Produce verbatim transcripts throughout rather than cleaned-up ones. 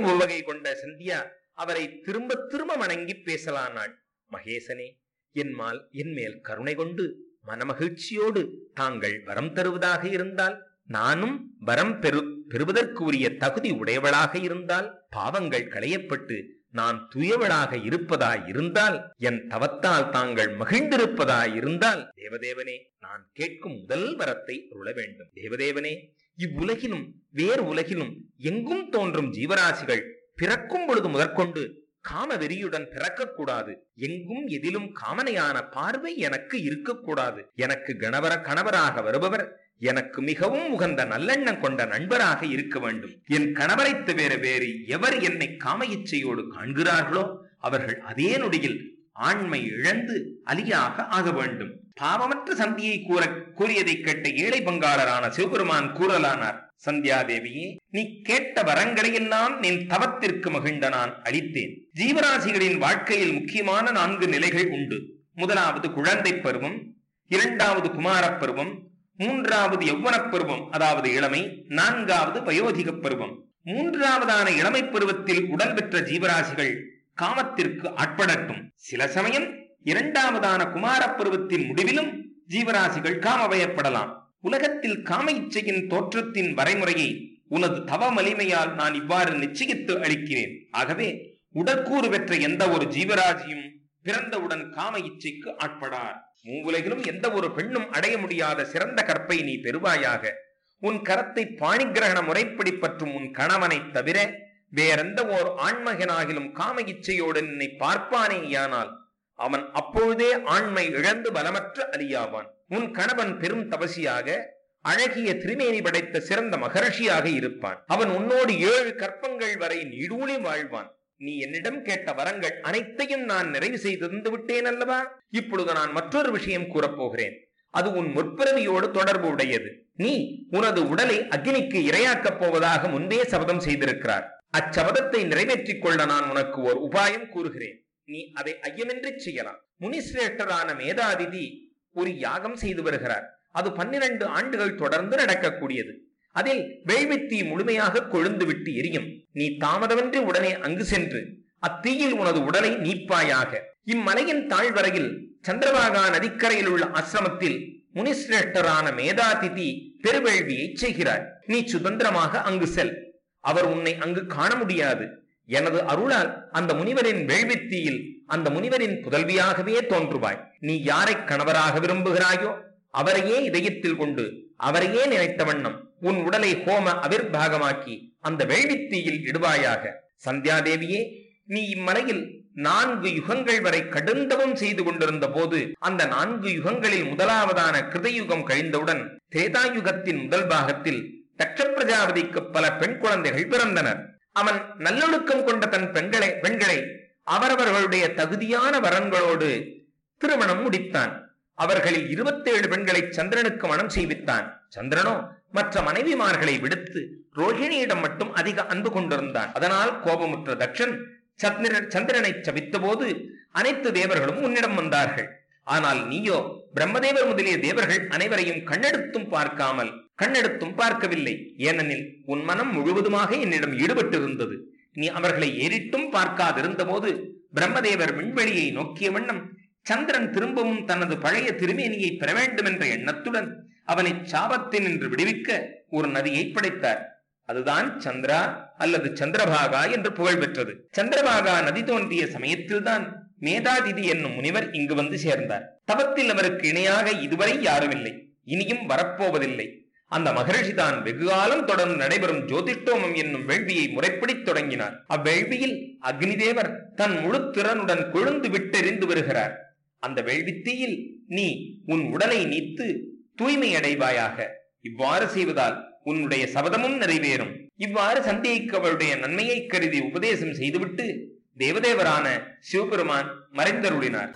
உவகை கொண்ட சந்தியா அவரை திரும்ப திரும்ப வணங்கி பேசலானாள். மகேசனே, என்மால் என் மேல் கருணை கொண்டு மனமகிழ்ச்சியோடு தாங்கள் வரம் தருவதாக இருந்தால், நானும் வரம் பெரு பெறுவதற்கு உரிய தகுதி உடையவளாக இருந்தால், பாவங்கள் களையப்பட்டு நான் தூயவளாக இருப்பதாய் இருந்தால், என் தவத்தால் தாங்கள் மகிழ்ந்திருப்பதாய் இருந்தால், தேவதேவனே, நான் கேட்கும் முதல் வரத்தை அருள வேண்டும். தேவதேவனே, இவ்வுலகிலும் வேறு உலகிலும் எங்கும் தோன்றும் ஜீவராசிகள் பிறக்கும் பொழுது முதற்கொண்டு காம வெறியுடன் பிறக்கக்கூடாது. எங்கும் எதிலும் காமனையான பார்வை எனக்கு இருக்கக்கூடாது. எனக்கு கணவர கணவராக வருபவர் எனக்கு மிகவும் உகந்த நல்லெண்ணம் கொண்ட நண்பராக இருக்க வேண்டும். என் கணவரை தவிர வேறு எவர் என்னை காம இச்சையோடு காண்கிறார்களோ அவர்கள் அதே நொடியில் ஆண்மை இழந்து அலியாக ஆக வேண்டும். பாவமற்ற சந்தியை கூற கூறியதை கேட்ட ஏழை பங்காளரான சிவபெருமான் கூறலானார். சந்தியாதேவியே, நீ கேட்ட வரங்களை எல்லாம் நின் தவத்திற்கு மகிழ்ந்த நான் அளித்தேன். ஜீவராசிகளின் வாழ்க்கையில் முக்கியமான நான்கு நிலைகள் உண்டு. முதலாவது குழந்தை பருவம், இரண்டாவது குமாரப் பருவம், மூன்றாவது யௌவனப் பருவம் அதாவது இளமை, நான்காவது வயோதிக பருவம். மூன்றாவதான இளமை பருவத்தில் உடல் பெற்ற ஜீவராசிகள் காமத்திற்கு ஆட்படட்டும். சில சமயம் இரண்டாவதான குமாரப் பருவத்தின் முடிவிலும் ஜீவராசிகள் காமவயப்படலாம். உலகத்தில் காம இச்சையின் தோற்றத்தின் வரைமுறையை உனது தவ வலிமையால் நான் இவ்வாறு நிச்சயித்து அளிக்கிறேன். ஆகவே உடற்கூறு பெற்ற எந்த ஒரு ஜீவராசியும் பிறந்தவுடன் காம இச்சைக்கு ஆட்படார். மூவுலகிலும் எந்த ஒரு பெண்ணும் அடைய முடியாத சிறந்த கற்பை நீ பெறுவாயாக. உன் கரத்தை பாணிகிரகண முறைப்படி பற்றும் உன் கணவனை தவிர வேறெந்த ஓர் ஆண்மகனாகிலும் காம இச்சையோடு என்னை பார்ப்பானேயானால் அவன் அப்பொழுதே ஆண்மை இழந்து பலமற்ற அலியாவான். உன் கணவன் பெரும் தபசியாக அழகிய திருமேனி படைத்த சிறந்த மகர்ஷியாக இருப்பான். அவன் உன்னோடு ஏழு கற்பங்கள் வரை நீடூழி வாழ்வான். நீ என்னிடம் கேட்ட வரங்கள் அனைத்தையும் நான் நிறைவு செய்து தந்து விட்டேன் அல்லவா? இப்பொழுது நான் மற்றொரு விஷயம் கூறப்போகிறேன். அது உன் முற்பிறவியோடு தொடர்பு உடையது. நீ உனது உடலை அக்னிக்கு இரையாக்கப் போவதாக முன்பே சபதம் செய்திருக்கிறார். அச்சபதத்தை நிறைவேற்றிக் கொள்ள நான் உனக்கு ஓர் உபாயம் கூறுகிறேன். நீ அதை ஐயமின்றி செய்யலாம். முனிசிரேஷ்டரான மேதாதிதி ஒரு யாகம் செய்து வருகிறார். அது பன்னிரண்டு ஆண்டுகள் தொடர்ந்து நடக்கக்கூடியது. அதில் வேள்வித்தீ முழுமையாக கொழுந்து விட்டு எரியும். நீ தாமதமின்றி உடனே அங்கு சென்று அத்தீயில் உனது உடலை நீப்பாயாக. இம்மலையின் தாழ்வரையில் சந்திரபாகா நதிக்கரையில் உள்ள ஆசிரமத்தில் முனிசிரேஷ்டரான மேதாதிதி பெருவேள்வியை செய்கிறார். நீ சுதந்திரமாக அங்கு செல். அவர் உன்னை அங்கு காண முடியாது. எனது அருளால் அந்த முனிவரின் வேள்வித்தீயில் அந்த முனிவரின் புதல்வியாகவே தோன்றுவாய். நீ யாரை கணவராக விரும்புகிறாயோ அவரையே இதயத்தில் கொண்டு அவரையே நினைத்த வண்ணம் உன் உடலை ஹோம அவிர்பாகமாக்கி அந்த வேள்வித்தீயில் இடுவாயாக. சந்தியாதேவியே, நீ இம்மலையில் நான்கு யுகங்கள் வரை கடுந்தவம் செய்து கொண்டிருந்த போது அந்த நான்கு யுகங்களில் முதலாவதான கிருதயுகம் கழிந்தவுடன் திரேதாயுகத்தின் முதல் பாகத்தில் தட்ச பிரஜாபதிக்கு பல பெண் குழந்தைகள் பிறந்தனர். அவன் நல்லொழுக்கம் கொண்ட தன் பெண்களை பெண்களை அவரவர்களுடைய தகுதியான வரன்களோடு திருமணம் முடித்தான். அவர்களில் இருபத்தேழு பெண்களை சந்திரனுக்கு மனம் செய்வித்தான். சந்திரனோ மற்ற மனைவிமார்களை விடுத்து ரோஹிணியிடம் மட்டும் அதிக அன்பு கொண்டிருந்தான். அதனால் கோபமுற்ற தக்ஷன் சந்திரனை சபித்த போது அனைத்து தேவர்களும் உன்னிடம் வந்தார்கள். ஆனால் நீயோ பிரம்மதேவர் முதலிய தேவர்கள் அனைவரையும் கண்ணெடுத்தும் பார்க்காமல் கண்ணெடுத்தும் பார்க்கவில்லை. ஏனெனில் உன் மனம் முழுவதுமாக என்னிடம் ஈடுபட்டிருந்தது. நீ அவர்களை ஏறிட்டும் பார்க்காதிருந்த போது பிரம்மதேவர் விண்வெளியை நோக்கிய வண்ணம் சந்திரன் திரும்பவும் தனது பழைய திருமேனியை பெற வேண்டும் என்ற எண்ணத்துடன் அவனை சாபத்தில் நின்று விடுவிக்க ஒரு நதியை படைத்தார். அதுதான் சந்திரா அல்லது சந்திரபாகா என்று புகழ் பெற்றது. சந்திரபாகா நதி தோன்றிய சமயத்தில்தான் மேதாதிதி என்னும் முனிவர் இங்கு வந்து சேர்ந்தார். தவத்தில் அவருக்கு இணையாக இதுவரை யாரும் இல்லை, இனியும் வரப்போவதில்லை. அந்த மகரிஷி தான் வெகுகாலம் தொடர்ந்து நடைபெறும் ஜோதிஷ்டோமம் என்னும் வேள்வியை முறைப்படி தொடங்கினார். அவ்வேள்வியில் அக்னிதேவர் தன் முழு திறனுடன் கொழுந்து விட்டெறிந்து வருகிறார். அந்த வேள்வித்தீயில் நீ உன் உடலை நீத்து தூய்மை அடைவாயாக. இவ்வாறு செய்வதால் உன்னுடைய சபதமும் நிறைவேறும். இவ்வாறு சந்தேகிக்க அவளுடைய நன்மையை கருதி உபதேசம் செய்துவிட்டு தேவதேவரான Sivaperuman மறைந்தருளினார்.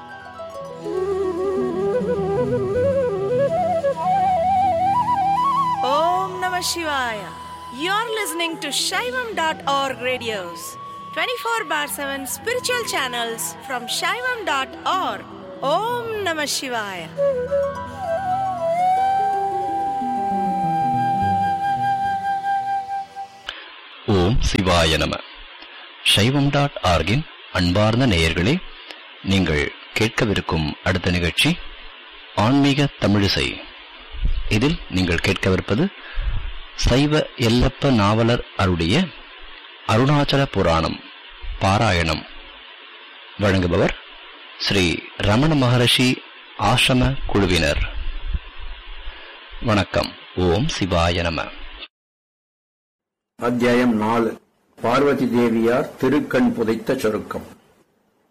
Om Namah Shivaya. You're listening to Shaivam dot org radios, twenty-four bar seven spiritual channels from Shaivam dot org. Om Namah Shivaya. ஓம் சிவாய நம. சைவம் டாட் ஆர்கின் அன்பார்ந்த நேயர்களே, நீங்கள் கேட்கவிருக்கும் அடுத்த நிகழ்ச்சி ஆன்மீக தமிழிசை. இதில் நீங்கள் கேட்கவிருப்பது சைவ எல்லப்ப நாவலர் அருடைய அருணாச்சல புராணம் பாராயணம். வழங்குபவர் ஸ்ரீ ரமண மகரிஷி ஆசிரம குழுவினர். வணக்கம். ஓம் சிவாய நம. அத்தியாயம் நாலு. பார்வதி தேவியார் திருக்கண் புதைத்த சுருக்கம்.